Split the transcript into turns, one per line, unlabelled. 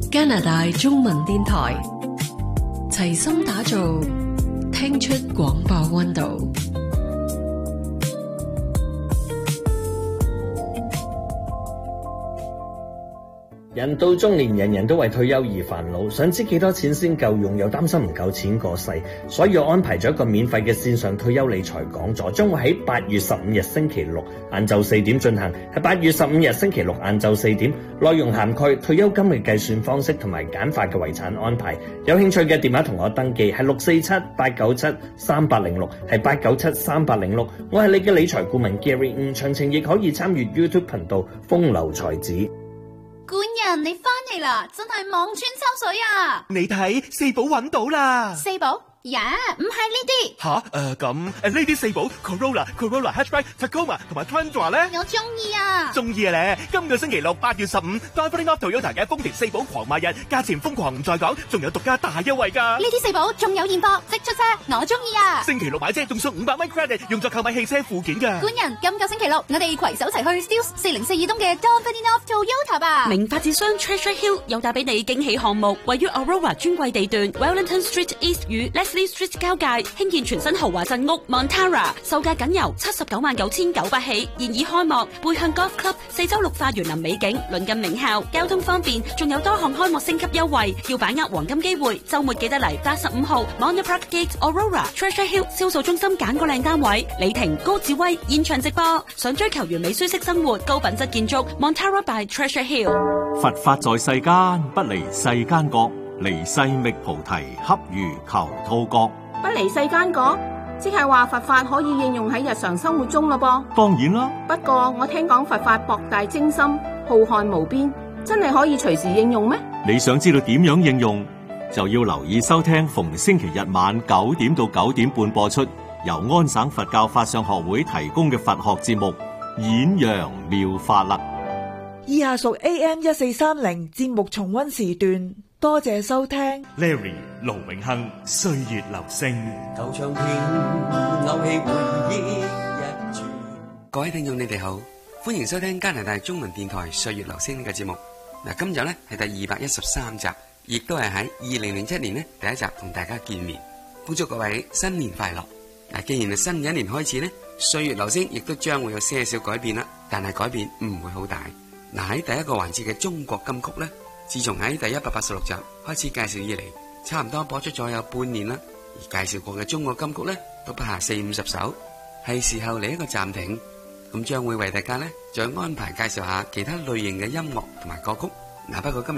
加拿大中文電台齊心打造聽出廣播溫度。
人到中年，人人都為退休而煩惱，想知幾多錢先夠用，又擔心唔夠錢過世，所以我安排咗一個免費嘅線上退休理財講座，將會喺8月15日星期六晏晝4點進行，係8月15日星期六晏晝4點，內容涵蓋退休金嘅計算方式同埋簡化嘅遺產安排。有興趣嘅電話同我登記係647-897-3806，係897-3806。我係你嘅理財顧問 Gary， 詳情亦可以參與 YouTube 頻道風流才子。
官人，你翻嚟啦，真係望穿秋水啊！
你睇四寶揾到啦，
四寶？呀，唔係呢啲。
吓，咁呢啲四寶 Corolla Hatchback、Tacoma 同埋 Tundra 咧，
我中意啊！
中意啊咧！今個星期六8月15 ，Driving Off Toyota 嘅豐田四寶狂賣日，價錢瘋狂唔再講，仲有獨家大優惠噶。
呢啲四寶仲有現貨，即出車，我中意啊！
星期六買車仲送500蚊 credit， 用作購買汽車附件噶。
官人，今個星期六我哋攜手齊去 Steeles 404東嘅 Driving Off Toyota 吧。
名發展商 Treasure Hill 有帶俾你驚喜項目，位於 Aurora 專櫃地段 Wellington Street East 與 Leslie Street 交界，興建全新豪華鎮屋 Montara， 售價僅由799900起，現已開幕。背向 Golf Club， 四周綠化園林美景，鄰近名校，交通方便，仲有多項開幕升級優惠，要把握黃金機會。週末記得嚟85號 Mona Park Gate Aurora Treasure Hill 銷售中心揀個靚單位。李婷、高志威現場直播。想追求完美舒適生活、高品質建築 Montara by Treasure Hill。
佛法在世間，不離世間覺，離世覓菩提，恰如求兔角。
不離世間覺，即係話佛法可以應用喺日常生活中咯噃。
當然啦，
不過我聽講佛法博大精深，浩瀚無邊，真係可以隨時應用咩？
你想知道點樣應用，就要留意收聽逢星期日晚9點到9點半播出，由安省佛教法相學會提供嘅佛學節目《演揚妙法》啦。
以下屬 AM1430 節目重溫時段，多謝收聽。
Larry 盧永亨歲月留聲，
舊唱片勾起回憶一串。各位聽眾你哋好，歡迎收聽加拿大中文電台歲月留聲呢個節目。嗱，今日呢係第213集，亦都係喺2007年呢第一集同大家見面。恭祝各位新年快樂。嗱，既然係新嘅一年開始呢，歲月留聲亦都將會有些少改變啦，但係改變唔會好大。嗱，喺第一個環節嘅中國金曲呢，自從喺第186集開始介紹以嚟，差唔多播出咗有半年啦。而介紹過嘅中國金曲呢，都不下40-50首，係時候嚟一個暫停。咁將會為大家呢再安排介紹下其他類型嘅音樂同埋歌曲。嗱，不過今